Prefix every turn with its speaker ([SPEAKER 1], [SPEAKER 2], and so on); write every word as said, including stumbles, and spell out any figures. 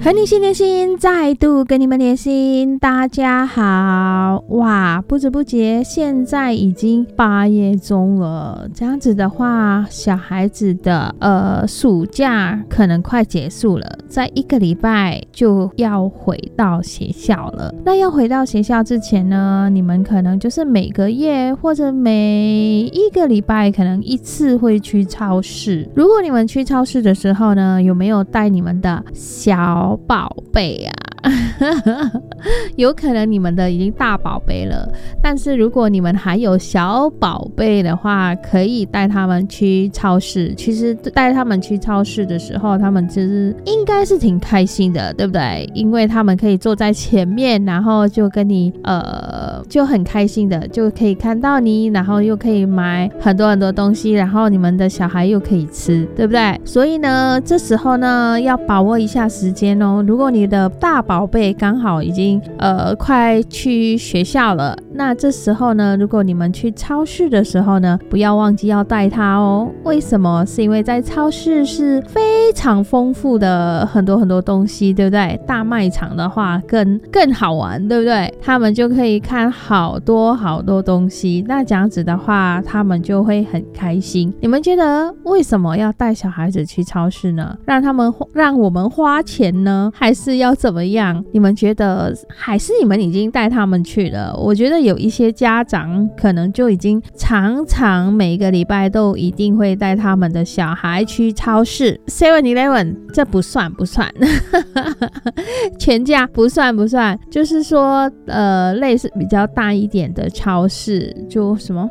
[SPEAKER 1] 和你心连心，再度跟你们连心。大家好，哇，不知不觉现在已经八月中了，这样子的话，小孩子的呃暑假可能快结束了，在一个礼拜就要回到学校了。那要回到学校之前呢，你们可能就是每个月或者每一个礼拜可能一次会去超市。如果你们去超市的时候呢，有没有带你们的小宝贝啊？有可能你们的已经大宝贝了，但是如果你们还有小宝贝的话，可以带他们去超市。其实带他们去超市的时候，他们其实应该是挺开心的，对不对？因为他们可以坐在前面，然后就跟你呃就很开心的就可以看到你，然后又可以买很多很多东西，然后你们的小孩又可以吃，对不对？所以呢，这时候呢要把握一下时间哦。如果你的大宝贝刚好已经呃快去学校了，那这时候呢，如果你们去超市的时候呢，不要忘记要带他哦。为什么？是因为在超市是非常丰富的很多很多东西，对不对？大卖场的话更更好玩，对不对？他们就可以看好多好多东西，那这样子的话他们就会很开心。你们觉得为什么要带小孩子去超市呢？让他们让我们花钱呢，还是要怎么样？你们觉得还是你们已经带他们去了？我觉得有一些家长可能就已经常常每个礼拜都一定会带他们的小孩去超市 seven eleven 这不算不算全家不算不算，就是说呃类似比较大一点的超市，就什么